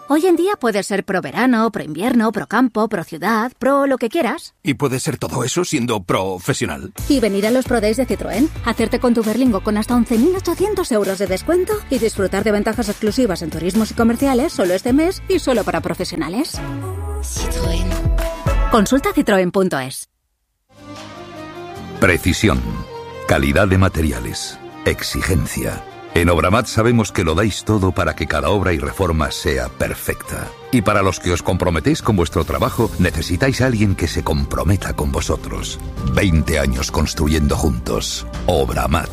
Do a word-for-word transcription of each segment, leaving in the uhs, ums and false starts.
Hoy en día puedes ser pro verano, pro invierno, pro campo, pro ciudad, pro lo que quieras. ¿Y puedes ser todo eso siendo profesional? Y venir a los Pro Days de Citroën, hacerte con tu Berlingo con hasta once mil ochocientos euros de descuento y disfrutar de ventajas exclusivas en turismos y comerciales solo este mes y solo para profesionales. Citroën. Consulta citroen punto es. Precisión, calidad de materiales, exigencia. En Obramat sabemos que lo dais todo para que cada obra y reforma sea perfecta. Y para los que os comprometéis con vuestro trabajo, necesitáis a alguien que se comprometa con vosotros. veinte años construyendo juntos. Obramat.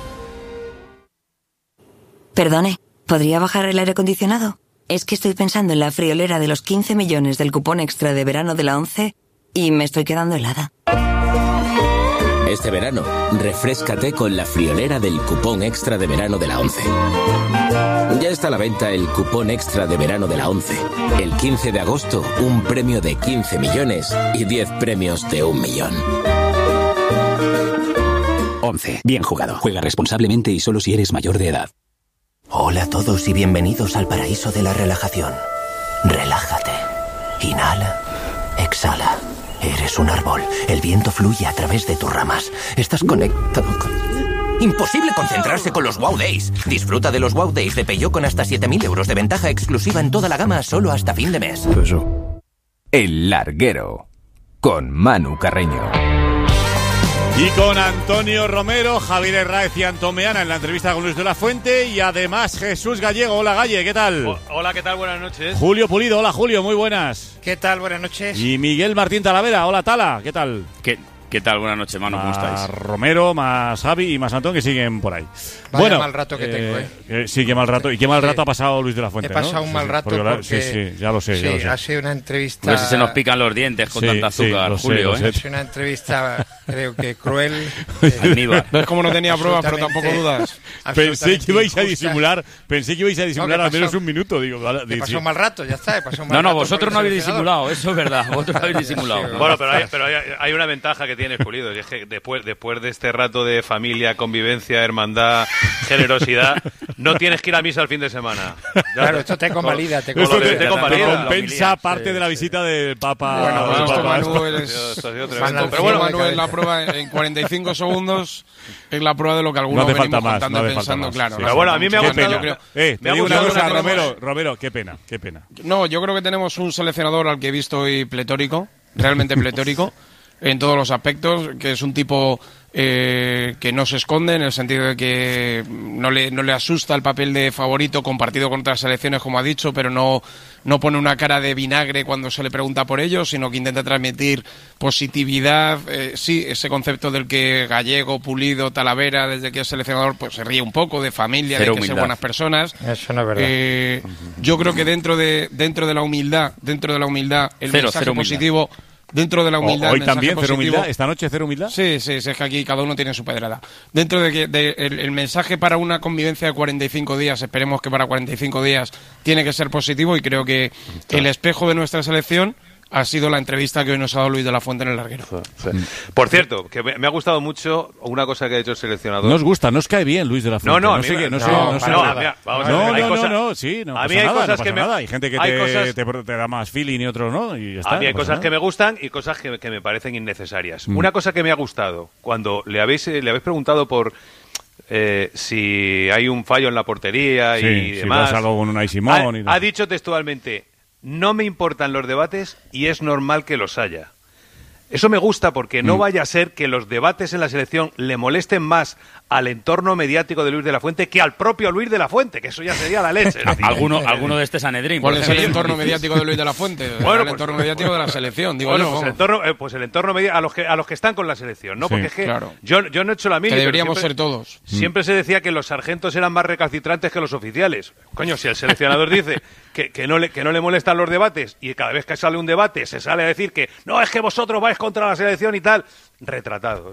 Perdone, ¿podría bajar el aire acondicionado? Es que estoy pensando en la friolera de los quince millones del cupón extra de verano de la ONCE y me estoy quedando helada. Este verano, refréscate con la friolera del cupón extra de verano de la ONCE. Ya está a la venta el cupón extra de verano de la ONCE. El quince de agosto, un premio de quince millones y diez premios de un millón. ONCE. Bien jugado. Juega responsablemente y solo si eres mayor de edad. Hola a todos y bienvenidos al paraíso de la relajación. Relájate. Inhala. Exhala. Eres un árbol. El viento fluye a través de tus ramas. Estás conectado con... Imposible concentrarse con los Wow Days. Disfruta de los Wow Days de Peugeot con hasta siete mil euros de ventaja exclusiva en toda la gama solo hasta fin de mes. El Larguero, con Manu Carreño. Y con Antonio Romero, Javier Herráez y Antomeana en la entrevista con Luis de la Fuente y además Jesús Gallego. Hola, Galle, ¿qué tal? O, hola, ¿qué tal? Buenas noches. Julio Pulido, hola Julio, muy buenas. ¿Qué tal? Buenas noches. Y Miguel Martín Talavera, hola Tala, ¿qué tal? ¿Qué, qué tal? Buenas noches, Manu, ¿cómo estáis? Más Romero, más Javi y más Antón que siguen por ahí. Vaya bueno, mal rato que eh, tengo, ¿eh? eh. Sí, qué mal rato. ¿Y qué mal rato sí. ha pasado Luis de la Fuente? He pasado ¿no? un mal sí, sí, rato porque, porque... Sí, sí, ya lo sé, sí, ya lo sé. ha sido una entrevista... A ver si se nos pican los dientes con sí, tanta azúcar, sí, Julio, sé, ¿eh? Ha sido una entrevista, creo que cruel. Eh, ¿Ves cómo no tenía pruebas, pero tampoco dudas? Pensé que ibais a disimular, pensé que ibais a disimular no, al menos pasó, un minuto. Digo, vale, te pasó un mal rato, ya está. Pasó un mal no, no, rato vosotros no habéis disimulado, eso es verdad. Vosotros no habéis disimulado. Sí, bueno, pero hay, pero hay, hay una ventaja que tienes, Pulido, y es que después, después de este rato de familia, convivencia, hermandad, generosidad, no tienes que ir a misa el fin de semana. Ya claro, esto te convalida, te, esto te, te, te convalida. compensa parte sí, de la visita del Papa. Bueno, del esto Papa. Manuel es... Pero bueno, Manuel, la prueba en cuarenta y cinco segundos es la prueba de lo que algunos no venimos más, contando no y pensando, más, claro. Sí, pero bueno, a mí me ha gustado... Creo, eh, te me digo una cosa, tenemos... Romero, Romero, qué pena, qué pena. No, yo creo que tenemos un seleccionador al que he visto hoy pletórico, realmente pletórico, en todos los aspectos, que es un tipo... Eh, que no se esconde en el sentido de que no le, no le asusta el papel de favorito compartido con otras selecciones, como ha dicho, pero no, no pone una cara de vinagre cuando se le pregunta por ello, sino que intenta transmitir positividad, eh, sí, ese concepto del que Gallego, Pulido, Talavera, desde que es seleccionador, pues se ríe un poco, de familia, Cero de que humildad. Ser buenas personas. Eso no es verdad. Eh, yo creo que dentro de, dentro de la humildad, dentro de la humildad, el cero, mensaje cero positivo... Dentro de la humildad. Hoy también cero positivo, humildad, esta noche cero humildad. Sí, sí, sí, es que aquí cada uno tiene su pedrada. Dentro de que de, el, el mensaje para una convivencia de cuarenta y cinco días, esperemos que para cuarenta y cinco días tiene que ser positivo y creo que el espejo de nuestra selección ha sido la entrevista que hoy nos ha dado Luis de la Fuente en el Larguero. Sí, sí. Por cierto, que me, me ha gustado mucho una cosa que ha hecho el seleccionador. No os gusta, no os cae bien Luis de la Fuente. No, no, no sé qué, no sé, no, no sé. No, mira, vamos no, a ver, no, cosas, no, no, sí, no a mí pasa hay nada, cosas no pasa que me, nada. Hay gente que te, cosas, te, te da más feeling y otros no, y ya está. A mí hay no cosas nada. que me gustan y cosas que, que me parecen innecesarias. Mm. Una cosa que me ha gustado, cuando le habéis, le habéis preguntado por eh, si hay un fallo en la portería sí, y si demás, pasa algo con Unai Simón ha, y ha dicho textualmente, no me importan los debates y es normal que los haya. Eso me gusta porque no mm. vaya a ser que los debates en la selección le molesten más al entorno mediático de Luis de la Fuente que al propio Luis de la Fuente, que eso ya sería la leche. ¿No? ¿Alguno, alguno de este Sanedrín. ¿Cuál es el entorno mediático de Luis de la Fuente? Bueno, el pues, entorno mediático de la selección, digo bueno, yo. Pues el entorno, eh, pues el entorno mediático a los que a los que están con la selección, ¿no? Sí, porque es que claro. yo, yo no he hecho la mía. Que deberíamos siempre, ser todos. Siempre mm. se decía que los sargentos eran más recalcitrantes que los oficiales. Coño, si el seleccionador dice que, que, no le, que no le molestan los debates y cada vez que sale un debate se sale a decir que no, es que vosotros vais contra la selección y tal, retratados.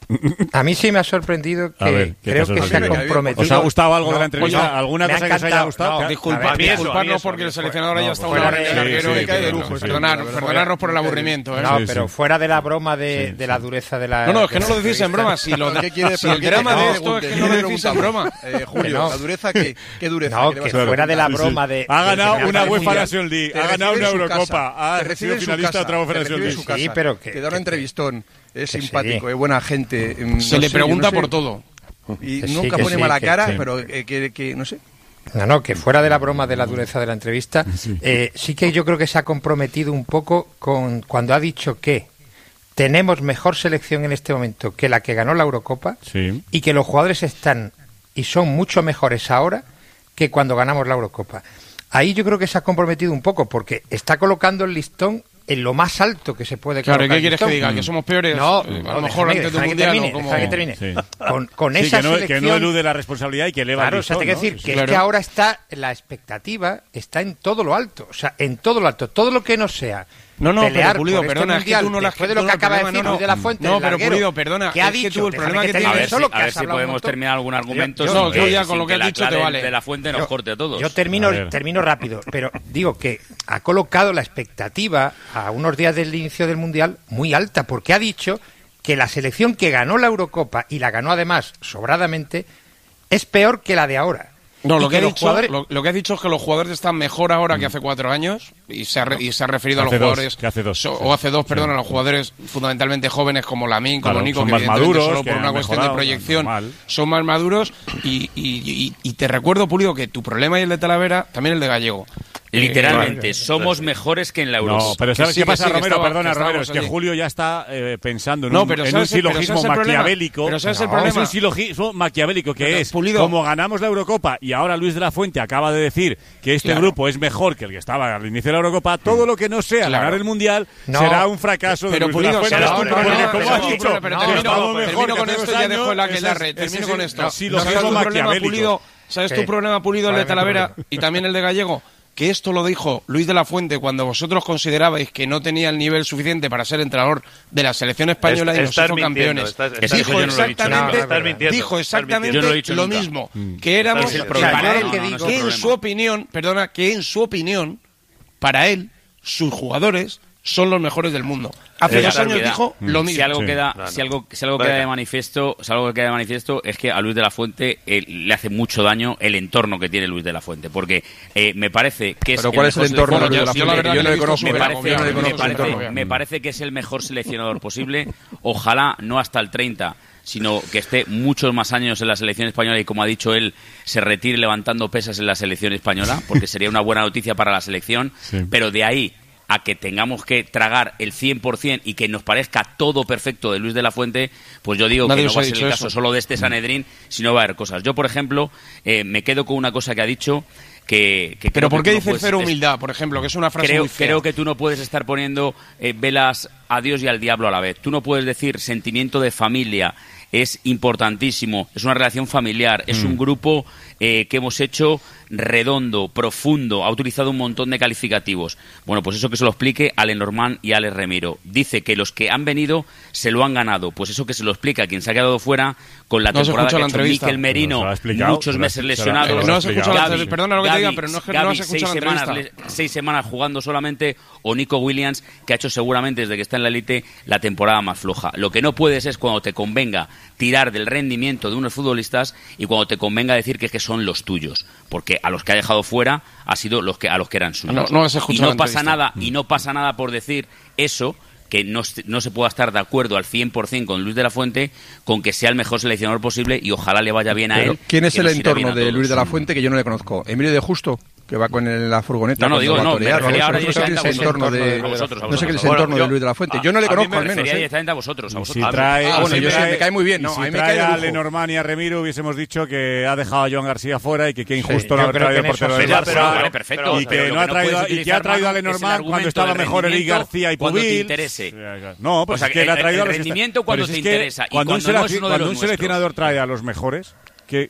A mí sí me ha sorprendido que ver, creo que se ha comprometido. ¿Os ha gustado algo no, de la entrevista? oye, ¿Alguna cosa que os haya gustado? No, disculpa, ver, disculparnos porque el seleccionador haya estado una hora en el larguero y cae de lujo. Perdonarnos por el aburrimiento. ¿eh? No, pero fuera de la broma de, de la dureza de la... No, no, es que no lo decís en broma. Si, lo, ¿Qué quiere, si el drama de esto es que no lo decís en broma. Eh, Julio, ¿la dureza qué? ¿Qué dureza? No, que fuera de la broma de... Ha ganado una UEFA Nations League, ha ganado una Eurocopa, ha sido finalista de otra UEFA Nations League. Sí, pero que... Que da un entrevistón, es simpático, es buena gente. Se le pregunta por todo. Y Que nunca sí, que pone sí, mala que cara, sí. pero eh, que, que, no sé. No, no, que fuera de la broma de la dureza de la entrevista, eh, sí que yo creo que se ha comprometido un poco con cuando ha dicho que tenemos mejor selección en este momento que la que ganó la Eurocopa Sí. y que los jugadores están y son mucho mejores ahora que cuando ganamos la Eurocopa. Ahí yo creo que se ha comprometido un poco porque está colocando el listón en lo más alto que se puede Claro, colocar. ¿qué quieres que diga? ¿Que somos peores? No, eh, a no, lo mejor déjame, antes de un déjame que mundial. termine, ¿o cómo? déjame que termine. Sí. Con, con Sí, esa que no, selección... que no elude la responsabilidad y que eleva Claro, el o sea, listón, te quiero ¿no? decir que Sí. es que ahora está la expectativa está en todo lo alto, o sea, en todo lo alto, todo lo que no sea No, no, pelear pero Pulido, por este perdona, es que mundial, tú no la después de lo que acaba de decir no, Luis de la Fuente, no, el pero larguero, Pulido, perdona, ¿qué ha es que dicho? tú el Déjame problema que termine, A ver, tienes si, solo a que ver has si hablado un podemos montón. terminar algún argumento Yo- sin no, que, tú ya sin con lo que que has la dicho te clave vale. de la fuente nos Yo- corte a todos. Yo termino, A ver. termino rápido, pero digo que ha colocado la expectativa a unos días del inicio del Mundial muy alta, porque ha dicho que la selección que ganó la Eurocopa, y la ganó además sobradamente, es peor que la de ahora. No, Y lo que, ha los dicho, jugadores- lo, lo que ha dicho es que los jugadores están mejor ahora que hace cuatro años y se ha, re- y se ha referido a los Hace dos, jugadores que hace dos, so- sí. o hace dos, perdón, Sí. a los jugadores fundamentalmente jóvenes como Lamine, como Claro, Nico, son que más evidentemente maduros, solo que por una han cuestión de mejorado, proyección normal. son más maduros y, y, y- y te recuerdo, Pulido, que tu problema y el de Talavera, también el de Gallego. Literalmente, Eh, somos mejores que en la Eurocopa. No, pero ¿sabes sí, qué que pasa, sí, que Romero? estaba- Perdona, que Romero, estábamos es que allí. Julio ya está eh, pensando en No, un, pero en un ¿sabes el- pero silogismo ¿sabes el problema? maquiavélico. Pero ¿sabes el No, problema? Es un silogismo maquiavélico que Pero, es, Pulido. como ganamos la Eurocopa y ahora Luis de la Fuente acaba de decir que este Claro. grupo es mejor que el que estaba al inicio de la Eurocopa, todo lo que no sea Claro. ganar el Mundial No. será un fracaso Pero de Luis de la Pulido, Fuente. ¿sabes tu Porque problema? como Pero has tu dicho, problema, pero no, termino- estamos mejor termino que con hace esto dos y ya dejo el años, aquelarre, ese- termino ese con es esto. el ¿Sabes silogismo tu problema, maquiavélico. Pulido? ¿Sabes tu ¿Qué? problema, Pulido, el Vale, de me Talavera problema. y también el de Gallego? Que esto lo dijo Luis de la Fuente cuando vosotros considerabais que no tenía el nivel suficiente para ser entrenador de la selección española y nos Estás hizo mintiendo, campeones. estás- estás- dijo yo no lo he dicho exactamente, nunca. Estás mintiendo, dijo estás exactamente mintiendo. Yo no lo he dicho lo nunca. mismo, Mm. que éramos, Ese es el que, problema. para él, No, no, no, que ese es el en problema. su opinión, perdona, que en su opinión, para él, sus jugadores son los mejores del mundo. Hace Eh, dos claro, años queda- dijo lo mismo. Si algo Sí. queda, Claro. si algo, si algo Venga. queda de manifiesto, si algo que queda de manifiesto es que a Luis de la Fuente eh, le hace mucho daño el entorno que tiene Luis de la Fuente, porque eh, me parece que es Pero ¿cuál es el mejor entorno de seleccionador- Luis de la yo la Fuente? verdad Yo que no he le visto conozco, su me pero parece, yo no le me conozco su parece- entorno. me parece que es el mejor seleccionador posible. Ojalá no hasta el treinta, sino que esté muchos más años en la selección española y, como ha dicho él, se retire levantando pesas en la selección española, porque sería una buena noticia para la selección. Sí. Pero de ahí a que tengamos que tragar el cien por ciento y que nos parezca todo perfecto de Luis de la Fuente, pues yo digo Nadie que no os va ha a ser el dicho caso eso. solo de este Sanedrín, sino va a haber cosas. Yo, por ejemplo, eh, me quedo con una cosa que ha dicho que... que Pero creo ¿por que qué tú no dice puedes- cero es- humildad, por ejemplo, que es una frase Creo, muy fea? creo que tú no puedes estar poniendo eh, velas a Dios y al diablo a la vez. Tú no puedes decir sentimiento de familia. Es importantísimo. Es una relación familiar. Es un grupo eh, que hemos hecho redondo, profundo. Ha utilizado un montón de calificativos. Bueno, pues eso que se lo explique Ale Normand y Ale Remiro. Dice que los que han venido se lo han ganado. Pues eso que se lo explica a quien se ha quedado fuera con la No has temporada que escuchado ha la hecho entrevista. Mikel Merino. No, se lo ha explicado, Muchos se lo ha- meses se lo ha- lesionados. se lo ha No has escuchado la Gavi, entrevista. Perdona lo que te Gavi, diga, pero no es que no Gavi, has escuchado seis la semanas, entrevista. seis semanas jugando solamente, o Nico Williams, que ha hecho seguramente desde que está en la élite la temporada más floja. Lo que no puedes es, cuando te convenga, tirar del rendimiento de unos futbolistas y cuando te convenga decir que, es que son los tuyos, porque a los que ha dejado fuera ha sido los que a los que eran suyos. No, no has y escuchado no la pasa entrevista. nada y no pasa nada por decir eso, que no, se- no se pueda estar de acuerdo al cien por ciento con Luis de la Fuente, con que sea el mejor seleccionador posible y ojalá le vaya bien a Pero, él. ¿quién es que el nos irá bien entorno a de todos. Luis de la Fuente que yo no le conozco? ¿Emilio de Justo? Que va con el- la furgoneta. No, no, cuando digo, va a no, me torear, refería ahora vosotros directamente ese a entorno vosotros, de... a vosotros, a No sé qué es vosotros. el entorno Bueno, de Luis de la Fuente. Yo no le a- a mí conozco, me al menos. Refería ¿eh? directamente a vosotros, a Y vosotros. si trae, Ah, bueno, y si yo sí, trae- me cae muy bien, y no, si a mí me trae cae de a lujo. Lenormand y a Remiro hubiésemos dicho que ha dejado a Joan García fuera y que qué injusto yo no haber creo traído que el en eso portero sí. del Ya, Barça. pero vale, perfecto, y pero que lo no ha que no traído puedes y que ha utilizar, traído a Manu, es el Lenormand cuando argumento estaba del mejor Eric rendimiento García y cuando te Pubil. interese. No, pues O sea, es que le ha el- traído el a los rendimiento esta- cuando pero te es que interesa y cuando un, cuando no es selec- uno de cuando los un seleccionador nuestros. trae a los mejores, ¿qué, qué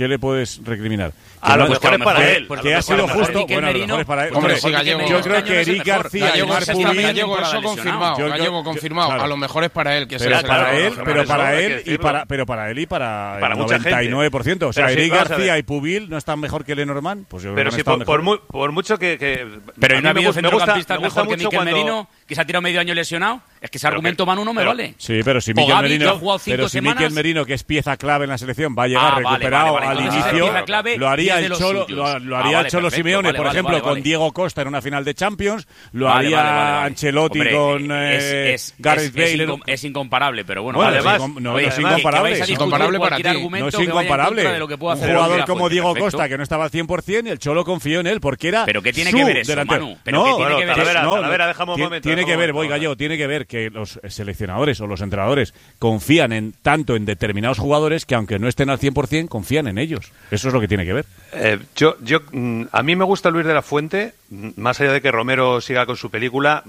¿qué le puedes recriminar? A lo no, mejor es para él. Que, que ha sido justo. Bueno, a lo mejor es para él. Hombre, sí, Gallego, yo creo que Eric García y Marc Pubil... Gallego, eso confirmado. Yo, Gallego confirmado. Claro. A lo mejor es para él que pero se para él, no, pero no, para no, él y para pero para él y para, para el mucha noventa y nueve por ciento. O sea, pero Eric sí, García y Pubil no están mejor que Lenormand. Pues yo pero creo si que no por, por, muy, por mucho que, que pero a no ha mí habido me gusta, centrocampistas me gusta mejor que mucho Mikel cuando... Merino, que se ha tirado medio año lesionado. Es que ese argumento Manu no me pero, vale. Sí, pero si o Mikel Gavi, Merino, pero si Mikel Merino, que es pieza clave en la selección, va a llegar ah, recuperado vale, vale, al vale. inicio, clave, lo haría el Cholo, lo, lo haría ah, vale, el Cholo perfecto, Simeone, vale, por vale, ejemplo, vale, vale. con Diego Costa en una final de Champions, lo vale, haría vale, vale, vale. Ancelotti Hombre, con eh, es, es, Gareth es, Bale. Es, incom es incomparable, pero bueno. bueno vale, además, no, no, oye, es incomparable. Es incomparable para ti. No es incomparable. De lo que un jugador como Diego Costa, que no estaba al cien por cien, y el Cholo confió en él, porque era ¿Pero qué tiene que ver eso, Manu? ¿Pero qué tiene que ver eso? Talavera, dejamos un momento. Tiene que ver, voy Gallego, tiene que ver que los seleccionadores o los entrenadores confían en tanto en determinados jugadores que aunque no estén al cien por cien, confían en ellos. Eso es lo que tiene que ver. Eh, yo, yo, a mí me gusta Luis de la Fuente, más allá de que Romero siga con su película,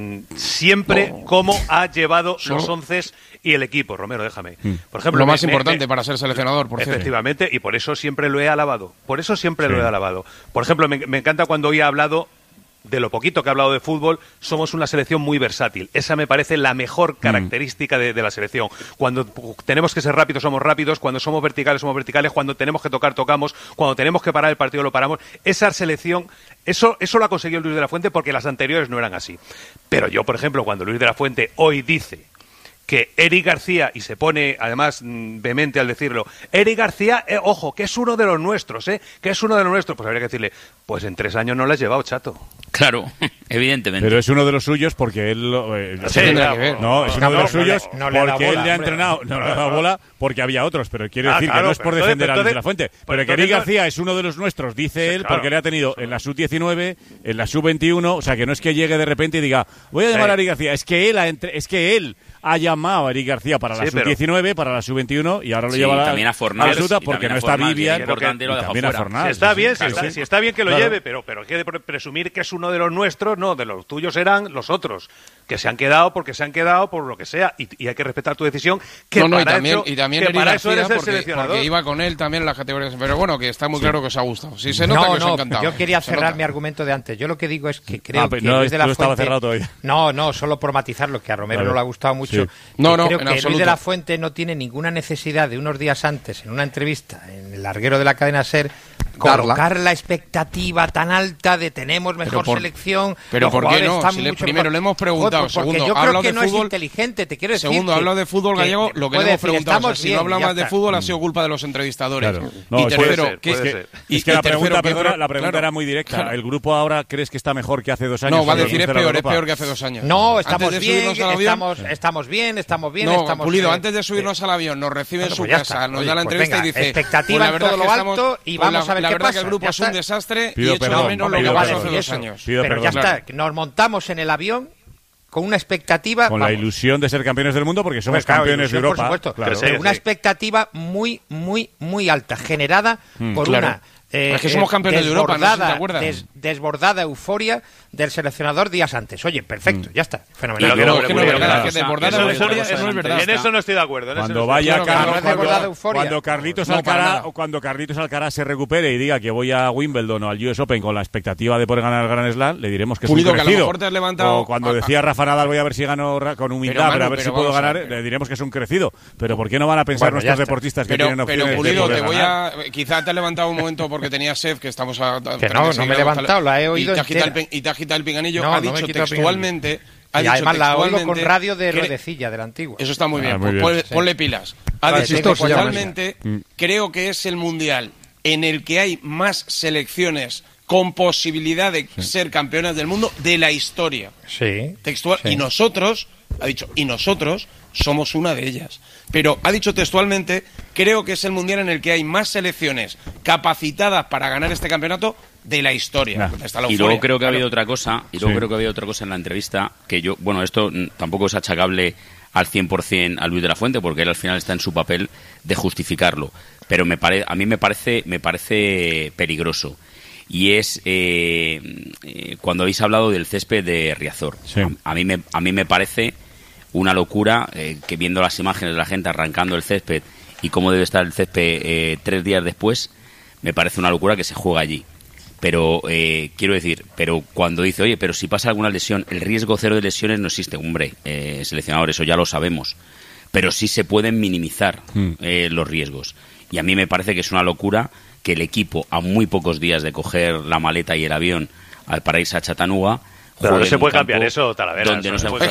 siempre no. cómo ha llevado no. los once y el equipo. Romero, déjame. Por ejemplo, lo más me, importante me, para ser seleccionador, por efectivamente, cierto. Y por eso siempre lo he alabado. Por eso siempre sí. lo he alabado. Por ejemplo, me, me encanta cuando hoy ha hablado de lo poquito que ha hablado de fútbol, somos una selección muy versátil. Esa me parece la mejor característica de, de la selección. Cuando tenemos que ser rápidos, somos rápidos. Cuando somos verticales, somos verticales. Cuando tenemos que tocar, tocamos. Cuando tenemos que parar el partido, lo paramos. Esa selección, eso, eso lo ha conseguido Luis de la Fuente porque las anteriores no eran así. Pero yo, por ejemplo, cuando Luis de la Fuente hoy dice que Eric García, y se pone además vehemente al decirlo, Eric García, eh, ojo, que es uno de los nuestros, ¿eh? Que es uno de los nuestros. Pues habría que decirle, pues en tres años no lo has llevado, chato. Claro, evidentemente. Pero es uno de los suyos porque él... Eh, sí, tendrá que ver. No, es uno no, de los no, suyos no le, no porque le él le ha hombre. entrenado, no le ha dado bola porque había otros, pero quiero decir ah, claro, que no es por entonces, defender entonces, a Luis de la Fuente, pues pero que Eric entonces, García es uno de los nuestros, dice sí, él, claro. porque le ha tenido en la sub diecinueve, en la sub veintiuno, o sea que no es que llegue de repente y diga, voy a llamar sí. a Eric García, es que él ha entre, es que él ha llamado a Eric García para la sí, sub diecinueve, para la sub veintiuno y ahora lo sí, lleva también a, a Fornals, la suta porque no está Vivian, porque, y también a Fornals. Si está bien, sí, si, está, sí. si está bien que lo claro. lleve, pero pero quiere presumir que es uno de los nuestros, no, de los tuyos eran los otros, que se han quedado porque se han quedado por lo que sea, y, y hay que respetar tu decisión, que no, no, para y también, eso, y también que Eric para eso García eres el porque, seleccionador. porque iba con él también en las categorías, pero bueno, que está muy sí. claro que os ha gustado. Sí, se nota no, que os no, ha encantado. Yo quería se cerrar nota. mi argumento de antes. Yo lo que digo es que creo ah, que no, Luis de la no estaba Fuente... cerrado todavía. No, no, solo por matizarlo, que a Romero vale. no le ha gustado mucho. Sí. No, no, creo en que absoluto. Luis de la Fuente no tiene ninguna necesidad de unos días antes, en una entrevista, en el larguero de la cadena SER, colocar la expectativa tan alta de tenemos mejor por, selección. Pero ¿por qué no? Si le, mucho primero mejor. le hemos preguntado, Joder, segundo, yo ha creo hablado que de no fútbol, es inteligente, te quiero decir. Segundo, ha hablado de fútbol gallego, lo que le hemos decir, preguntado, o sea, si bien, no habla más de está. fútbol ha sido culpa de los entrevistadores. Claro. No, y tercero, ser, que, es que, es que, es que la pregunta, perdona, la pregunta claro, era muy directa. claro. ¿El grupo ahora crees que está mejor que hace dos años? No, va a decir es peor, es peor que hace dos años. No, estamos de bien, avión, estamos, estamos bien, estamos bien. No, estamos, Pulido, eh, antes de subirnos eh, al avión, nos recibe en bueno, su pues casa, está. nos Oye, da la pues entrevista venga, y dice... expectativa pues en todo lo estamos, alto y pues vamos la, a ver la qué verdad pasa. que el grupo ya es un está. desastre Pido y echo perdón, de menos lo pero que vale, pasó hace y dos eso. años. Pido Pero perdón, ya claro. está, nos montamos en el avión con una expectativa... Con vamos, la ilusión de ser campeones del mundo porque somos pues claro, campeones de ilusión, Europa. por supuesto, Claro. pero Sí, una sí. expectativa muy, muy, muy alta, generada Mm, por claro. una... Eh, es que somos campeones de Europa, no sé si te acuerdas. des, desbordada euforia del seleccionador días antes. Oye, perfecto, Mm. ya está, fenomenal. Pero No, es que no es Pero, verdad, pero, que desbordada eso- euforia, eso- eso no es verdad. En eso no estoy de acuerdo. en eso Cuando no vaya estoy de Claro, Carlos, no es desbordada cuando, euforia. cuando Carlitos No, para Alcaraz, nada. cuando Carlitos Alcaraz se recupere y diga que voy a Wimbledon o al U S Open con la expectativa de poder ganar el Grand Slam, le diremos que es Pulido, un que a lo crecido. mejor te has levantado- O cuando a- decía Rafa Nadal voy a ver si gano ra- con humildad, Pero, pero, a Manu, ver si pero puedo vamos a ganar, ver. le diremos que es un crecido. Pero ¿por qué no van a pensar Bueno, ya nuestros está. deportistas que Pero, tienen opciones pero de Pulido, poder te voy ganar? a... Quizá te has levantado un momento porque tenías sed, que estamos a... Que no, no me he levantado, la he oído y te has quitado el, entera. pin- y te has quitado el pinganillo. No, ha no me he dicho quitado el textualmente... Ha Y dicho además la oigo con textualmente radio de que- Ruedecilla, de la antigua. Eso está muy Ah, bien, muy pues bien. ponle, Sí. ponle pilas. Ha Vale, dicho tengo que textualmente, Mm. creo que es el mundial en el que hay más selecciones con posibilidad de ser campeonas del mundo de la historia. Sí. Textual. sí. Y nosotros, ha dicho, y nosotros somos una de ellas. Pero ha dicho textualmente, creo que es el mundial en el que hay más selecciones capacitadas para ganar este campeonato de la historia. Nah. Está la Y euforia, luego creo que ha claro. habido otra cosa, y luego Sí. creo que ha habido otra cosa en la entrevista que yo, bueno, esto mm, tampoco es achacable al cien por cien a Luis de la Fuente, porque él al final está en su papel de justificarlo, pero me pare, a mí me parece me parece peligroso. Y es eh, eh, cuando habéis hablado del césped de Riazor. Sí. A, a mí me a mí me parece una locura eh, que viendo las imágenes de la gente arrancando el césped y cómo debe estar el césped eh, tres días después, me parece una locura que se juegue allí. Pero eh, quiero decir, pero cuando dice, oye, pero si pasa alguna lesión, el riesgo cero de lesiones no existe, hombre, eh, seleccionador, eso ya lo sabemos. Pero sí se pueden minimizar eh, los riesgos. Y a mí me parece que es una locura que el equipo, a muy pocos días de coger la maleta y el avión para irse a Chattanooga, pero no se puede cambiar eso, Talavera. Donde no se puede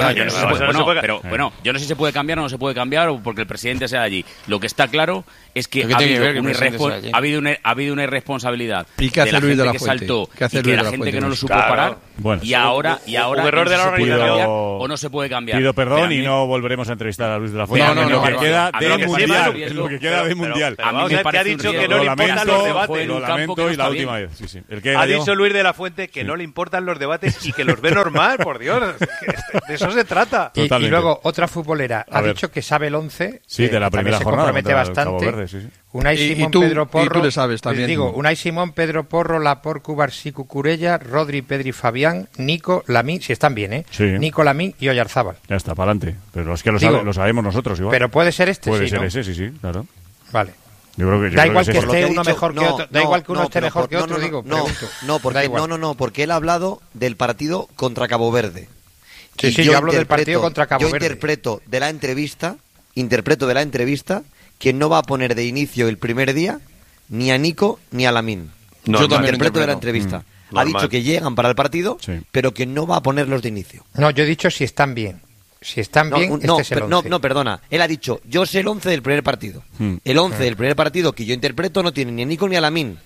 Pero bueno, yo no sé si se puede cambiar o no se puede cambiar o porque el presidente sea allí. Lo que está claro es que ha habido, que una irrespo- ha, habido una, ha habido una irresponsabilidad ¿Y qué hace de la Luis gente de la que Fuente? saltó ¿Qué hace y que Luis la de la gente Fuente que no en lo eso? supo Claro. parar. Bueno, y ahora, y ahora un error de la no se puede organización. cambiar o no se puede cambiar. Pido perdón Pero a y mí- no volveremos a entrevistar a Luis de la Fuente. No, no, en lo no, que no, queda no, de no, que mundial. sepa, En lo que queda de pero- mundial. pero vamos a ver que ha dicho que no le importan los debates. Lo lamento y la última vez. Sí, sí. ¿El qué, Ha Gallego? dicho Luis de la Fuente que Sí. no le importan los debates y que los ve normal, por Dios. Que de eso se trata. Y, y luego otra futbolera A ha ver. dicho que sabe el once. Sí, eh, de la que también primera se jornada compromete contra el Cabo bastante. Verde, sí, sí. Unai Y- y Simón, tú- Pedro y Porro. tú le sabes también. Les digo, Unai Simón, Pedro Porro, Laporte, Cubarsí, Cucurella, Rodri, Pedri, Fabián, Nico, Lamín, si están bien, ¿eh? Sí. Nico, Lamín y Oyarzábal. Ya está, para adelante. Pero es que lo, Digo, sabe- lo sabemos nosotros igual. pero puede ser este, Puede sí, ser ¿no? ese, sí, sí, claro. Vale. Yo creo que, yo Da creo igual que, que es ese. esté Lo uno ha dicho- mejor que no, otro. Da no, igual que uno no, esté pero mejor por- que no, otro, no, digo. No, pregunto. no, Da porque, igual. no, no, no, porque él ha hablado del partido contra Cabo Verde. Sí, Y sí, yo hablo del partido interpreto- contra Cabo yo Verde. interpreto de la entrevista, interpreto de la entrevista que no va a poner de inicio el primer día ni a Nico ni a Lamín. Normal. Yo también interpreto de la interpreto. entrevista. Mm, ha normal. dicho que llegan para el partido, Sí. pero que no va a ponerlos de inicio. No, yo he dicho si están bien. Si están No, bien, un- este no, es el per- no, once. no, perdona. Él ha dicho, yo sé el once del primer partido. Hmm. El once del primer partido que yo interpreto no tiene ni a Nico ni a Lamín.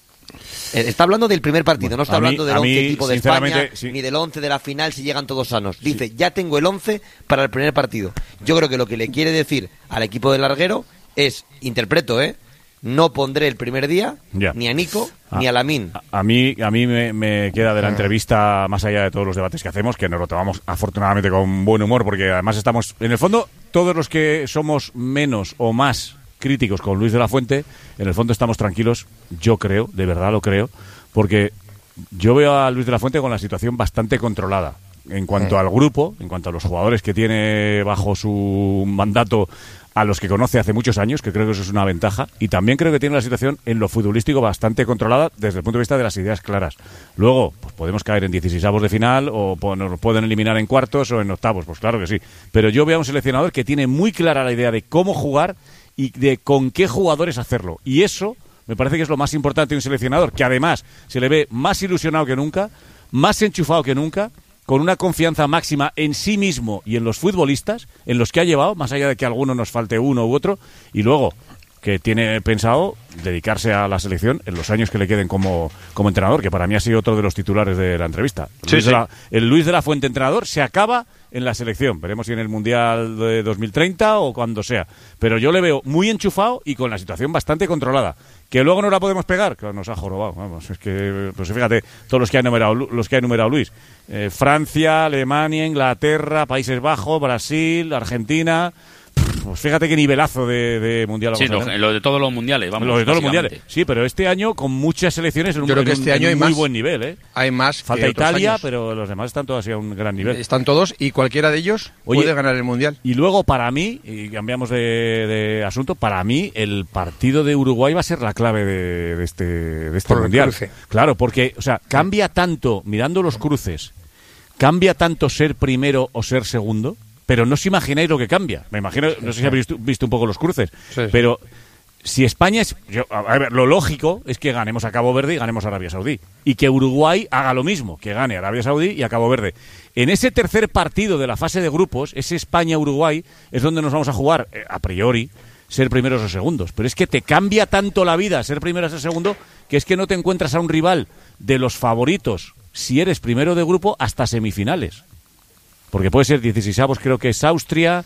Eh, Está hablando del primer partido, Bueno, no está a mí- hablando del a once mí, tipo de España, sinceramente, sí. ni del once de la final si llegan todos sanos. Dice, ya tengo el once para el primer partido. Yo creo que lo que le quiere decir al equipo del larguero es, interpreto, ¿eh? No pondré el primer día Ya. ni a Nico Ah, ni a Lamín. A mí, a mí me, me queda de la entrevista, más allá de todos los debates que hacemos, que nos lo tomamos afortunadamente con buen humor, porque además estamos, en el fondo, todos los que somos menos o más críticos con Luis de la Fuente, en el fondo estamos tranquilos, yo creo, de verdad lo creo, porque yo veo a Luis de la Fuente con la situación bastante controlada. En cuanto Sí. al grupo, en cuanto a los jugadores que tiene bajo su mandato, a los que conoce hace muchos años, que creo que eso es una ventaja, y también creo que tiene la situación en lo futbolístico bastante controlada desde el punto de vista de las ideas claras. Luego, pues podemos caer en dieciseisavos de final, o po- nos pueden eliminar en cuartos o en octavos, pues claro que sí. Pero yo veo a un seleccionador que tiene muy clara la idea de cómo jugar y de con qué jugadores hacerlo. Y eso me parece que es lo más importante de un seleccionador, que además se le ve más ilusionado que nunca, más enchufado que nunca, con una confianza máxima en sí mismo y en los futbolistas, en los que ha llevado, más allá de que a alguno nos falte uno u otro, y luego que tiene pensado dedicarse a la selección en los años que le queden como, como entrenador, que para mí ha sido otro de los titulares de la entrevista. Sí, Luis sí. de la- el Luis de la Fuente entrenador se acaba en la selección. Veremos si en el Mundial de dos mil treinta o cuando sea. Pero yo le veo muy enchufado y con la situación bastante controlada. Que luego no la podemos pegar, que nos ha jorobado. Vamos, es que, pues fíjate, todos los que ha enumerado, Lu- los que ha enumerado Luis. Eh, Francia, Alemania, Inglaterra, Países Bajos, Brasil, Argentina. Pues fíjate qué nivelazo de, de mundial vamos Sí, a lo, tener. lo de todos los mundiales, vamos. Lo de todos los básicamente. mundiales. Sí, pero este año con muchas selecciones en un, Yo creo en que un- este en año un hay muy más. buen nivel, ¿eh? Hay más. Falta que otros Italia, años. pero los demás están todos así a un gran nivel. Están todos y cualquiera de ellos Oye, puede ganar el mundial. Y luego, para mí, y cambiamos de, de asunto, para mí el partido de Uruguay va a ser la clave de, de este, de este Por el mundial. cruce. Claro, porque, o sea, cambia tanto, mirando los cruces, cambia tanto ser primero o ser segundo, pero no os imagináis lo que cambia. Me imagino, no sé si habéis visto, visto un poco los cruces, Sí, sí. pero si España es... yo- a ver, lo lógico es que ganemos a Cabo Verde y ganemos a Arabia Saudí. Y que Uruguay haga lo mismo, que gane a Arabia Saudí y a Cabo Verde. En ese tercer partido de la fase de grupos, ese España-Uruguay, es donde nos vamos a jugar, eh, a priori, ser primeros o segundos. Pero es que te cambia tanto la vida ser primero o ser segundo, que es que no te encuentras a un rival de los favoritos, si eres primero de grupo, hasta semifinales. Porque puede ser dieciseisavos, creo que es Austria,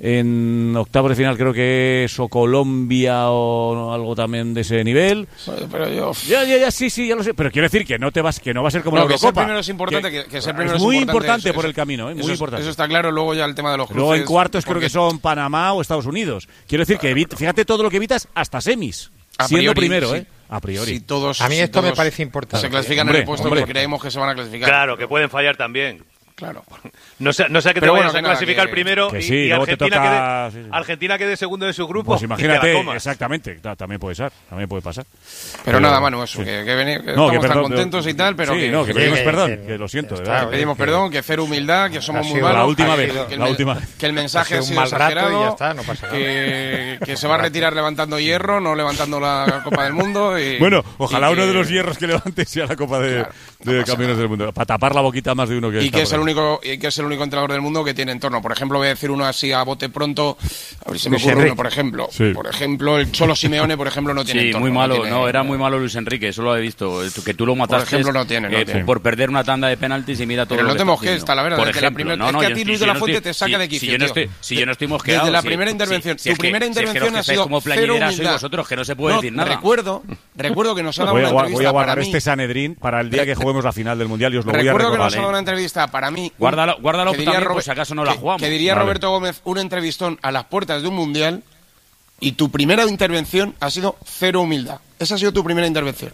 en octavos de final creo que es o Colombia o algo también de ese nivel. Pero yo... Ya, ya, ya, sí, sí, ya lo sé. Pero quiero decir que no te vas, que no va a ser como No, la que ser Eurocopa. primero es importante, que, que ser es primero es muy importante, importante eso- por eso- el camino, ¿eh? Muy eso, es- importante. Eso está claro, luego ya el tema de los cruces. Luego en cuartos creo porque- que son Panamá o Estados Unidos. Quiero decir que evit- fíjate todo lo que evitas hasta semis. A Siendo priori, primero, sí. ¿eh? A priori. Si todos, A mí si esto me todos parece importante. Se clasifican Hombre, en el puesto hombre. que creemos que se van a clasificar. Claro, que pueden fallar también. Claro. No sé, no sé que te Pero vayas bueno, a que nada, clasificar que- primero que y, sí, y luego te Argentina, toca- quede, sí, sí. Argentina quede segundo de su grupo. Pues y te la imagínate, comas. exactamente, claro, también puede ser, también puede pasar. Pero nada, Manu, eso, que, que, veni- que No, estamos que tan perdón, contentos pero- y tal, pero sí, que, no, que que- pedimos que- perdón, que- que lo siento, de que verdad. pedimos que- perdón, que cero humildad, que somos Ha muy sido malos. la última ha vez, sido- que la el, última me- vez. que el mensaje Ha ha sido sido un mal rato y exagerado, ya está, no pasa nada. que, que se va a retirar levantando hierro, no levantando la Copa del Mundo. Y, Bueno, ojalá y uno que- de los hierros que levante sea la Copa de, Claro, de Campeones del Mundo, para tapar la boquita más de uno que y está que es por el ahí. único y que es el único entrenador del mundo que tiene entorno. Por ejemplo, voy a decir uno así a bote pronto, a ver si me Luis ocurre Enrique. uno, por ejemplo. Sí. Por ejemplo, el Cholo Simeone, por ejemplo, no tiene Sí, entorno. muy malo, tiene- no, era muy malo Luis Enrique, eso lo he visto. Que tú lo mataste ejemplo, no tiene, no eh, tiene. por perder una tanda de penaltis y mira todo Pero lo no que te está mosques, haciendo. está la verdad, Por desde la ejemplo, primera- no, es no, que a yo ti estoy- Luis si de la yo no Fuente estoy- te saca si- de quicio, Si yo no tío. estoy, si yo no estoy mosqueado. Desde la si- primera si- intervención, si es tu que- primera si es que intervención los ha que estáis sido como cero plañideras sois humildad. vosotros, que no se puede No, decir nada. Recuerdo, recuerdo que nos ha dado Voy a, una gua- entrevista voy a para guardar mí. este Sanedrín para el día que juguemos la final del Mundial y os lo voy a Recuerdo que recordar. nos ha dado una entrevista para mí. Guárdalo- guárdalo que diría también por Robe- si acaso no la que- jugamos. Que diría Vale. Roberto Gómez, un entrevistón a las puertas de un mundial y tu primera intervención ha sido cero humildad. Esa ha sido tu primera intervención.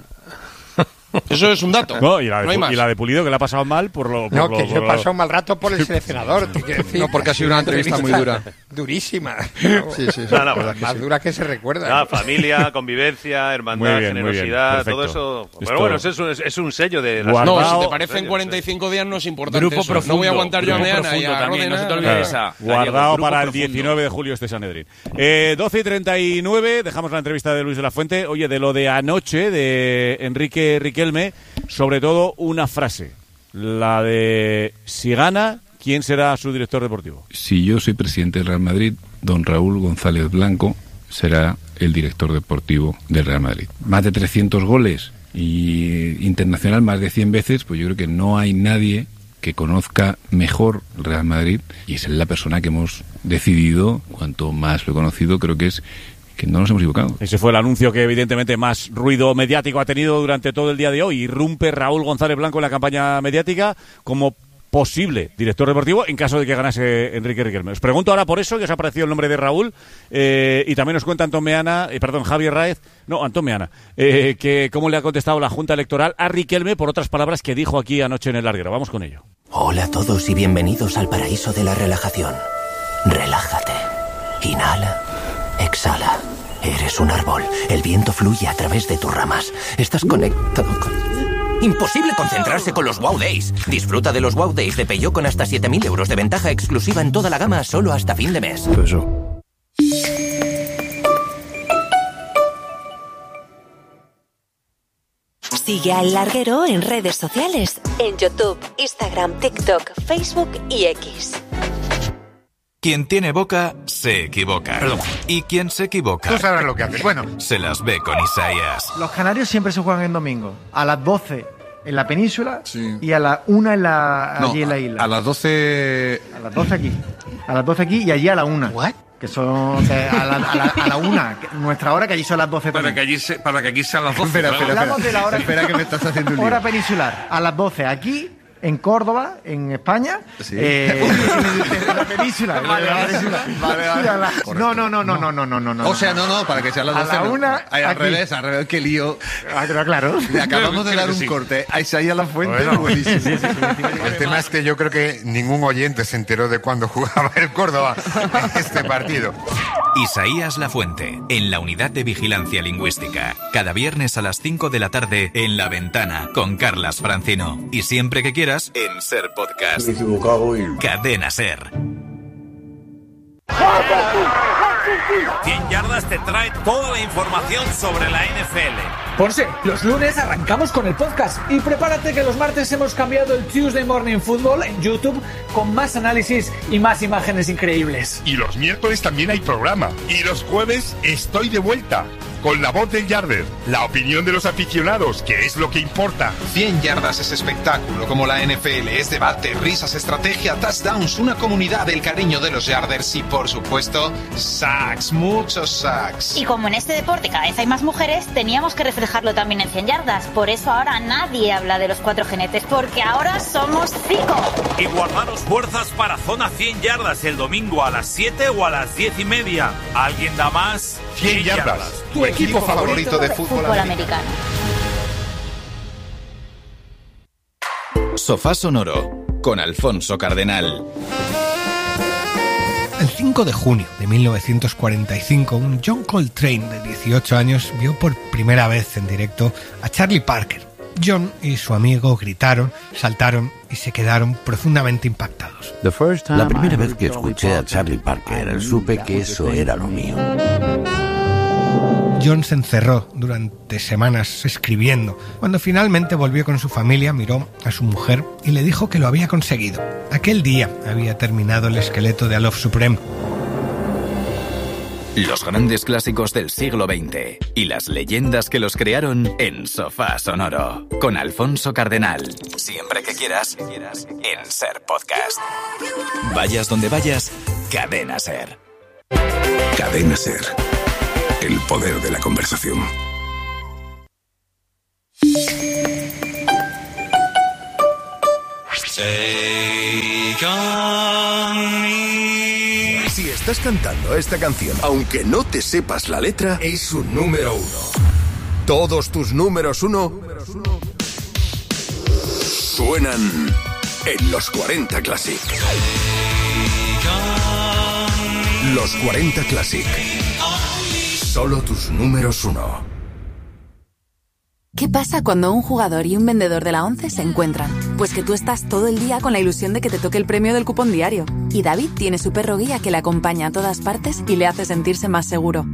Eso es un dato. No, y la, de, no hay Pu- más. y la de Pulido, que le ha pasado mal por lo. por No, lo- que yo he por lo- pasado un mal rato por el seleccionador. te quiero decir. No, porque ha sido una entrevista muy dura. Durísima. Sí, sí, sí. No, no, Las más duras que se recuerdan. Ah, familia, convivencia, hermandad, Muy bien, muy bien, generosidad, perfecto. todo eso. Esto- Pero bueno, eso es un, es, es un sello de la Guardado- No, si Guardado- te parecen cuarenta y cinco días no es importante. Grupo eso. profundo. No voy a aguantar yo a Grupo Meana y profundo a también, no se te Rodena. olvide Claro. esa. Guardado Gallego, grupo para el profundo. diecinueve de julio este Sanedrín. Eh, doce y treinta y nueve, dejamos la entrevista de Luis de la Fuente. Oye, de lo de anoche, de Enrique Riquelme, sobre todo una frase. La de si gana, ¿quién será su director deportivo? Si yo soy presidente del Real Madrid, don Raúl González Blanco será el director deportivo del Real Madrid. Más de trescientos goles y internacional más de cien veces, pues yo creo que no hay nadie que conozca mejor el Real Madrid y es la persona que hemos decidido, cuanto más lo he conocido, creo que es que no nos hemos equivocado. Ese fue el anuncio que evidentemente más ruido mediático ha tenido durante todo el día de hoy. Irrumpe Raúl González Blanco en la campaña mediática como posible director deportivo en caso de que ganase Enrique Riquelme. Os pregunto ahora por eso, que os ha parecido el nombre de Raúl, eh, y también os cuenta Antón Meana, eh, perdón, Javier Raez, no, Antón Meana, eh, que cómo le ha contestado la Junta Electoral a Riquelme por otras palabras que dijo aquí anoche en el Larguero. Vamos con ello. Hola a todos y bienvenidos al paraíso de la relajación. Relájate. Inhala. Exhala. Eres un árbol. El viento fluye a través de tus ramas. Estás conectado con... Imposible concentrarse con los Wow Days. Disfruta de los Wow Days de Peugeot con hasta siete mil euros de ventaja exclusiva en toda la gama solo hasta fin de mes. Sigue a El Larguero en redes sociales, en YouTube, Instagram, TikTok, Facebook y X. Quien tiene boca, se equivoca. Perdón. Y quien se equivoca... Tú sabrás lo que haces. Bueno. Se las ve con Isaías. Los canarios siempre se juegan en domingo. A las doce en la península y a las una en la, No, allí en la isla. a las doce... A las doce aquí. A las doce aquí y allí a la una. ¿What? Que son que a, la, a, la, a la una, que nuestra hora, que allí son las doce Para también. que, allí se, para que aquí sean las doce. Espera, claro. espera, Hablamos de la hora, espera que me estás haciendo un lío. hora peninsular. A las doce aquí, en Córdoba, en España. Sí. Eh, en la península. Vale, en la vale, península. vale, vale. Y a la- Correcto. No, no, no, no, no, no, no, no, no. O sea, no, no, para que sean las A doce. la no. una, Ay, al aquí. revés, al revés, qué lío. Ah, claro, claro. Le acabamos de dar un Sí. corte a Isaías La Fuente. Bueno, buenísimo. sí, sí, sí. El tema es que yo creo que ningún oyente se enteró de cuándo jugaba el Córdoba este partido. Isaías Lafuente, en la Unidad de Vigilancia Lingüística. Cada viernes a las cinco de la tarde en La Ventana con Carlas Francino. Y siempre que quieras en Ser Podcast. Me he equivocado y... Cadena Ser. cien yardas te trae toda la información sobre la N F L. Ponce, los lunes arrancamos con el podcast y prepárate que los martes hemos cambiado el Tuesday Morning Football en YouTube con más análisis y más imágenes increíbles. Y los miércoles también hay programa. Y los jueves estoy de vuelta. Con la voz del Yarder, la opinión de los aficionados, que es lo que importa. cien yardas es espectáculo, como la N F L, es debate, risas, estrategia, touchdowns, una comunidad del cariño de los Yarders y, por supuesto, sacks, muchos sacks. Y como en este deporte cada vez hay más mujeres, teníamos que reflejarlo también en cien yardas. Por eso ahora nadie habla de los cuatro jinetes, porque ahora somos cinco. Y guardaros fuerzas para Zona cien yardas el domingo a las siete o a las diez y media. ¿Alguien da más? cien yardas. Tu equipo favorito de fútbol Fútbol americano. Sofá Sonoro con Alfonso Cardenal. El cinco de junio de mil novecientos cuarenta y cinco, un John Coltrane de dieciocho años vio por primera vez en directo a Charlie Parker. John y su amigo gritaron, saltaron y se quedaron profundamente impactados. La primera vez que escuché a Charlie Parker, supe que eso era lo mío. John se encerró durante semanas escribiendo. Cuando finalmente volvió con su familia, miró a su mujer y le dijo que lo había conseguido. Aquel día había terminado el esqueleto de A Love Supreme. Los grandes clásicos del siglo veinte y las leyendas que los crearon en Sofá Sonoro, con Alfonso Cardenal. Siempre que quieras, en Ser Podcast. Vayas donde vayas, Cadena Ser. Cadena Ser. El poder de la conversación. Si estás cantando esta canción, aunque no te sepas la letra, es un número uno. Todos tus números uno suenan en los cuarenta Classic. Los cuarenta Classic. Solo tus números uno. ¿Qué pasa cuando un jugador y un vendedor de la ONCE se encuentran? Pues que tú estás todo el día con la ilusión de que te toque el premio del cupón diario. Y David tiene su perro guía que le acompaña a todas partes y le hace sentirse más seguro.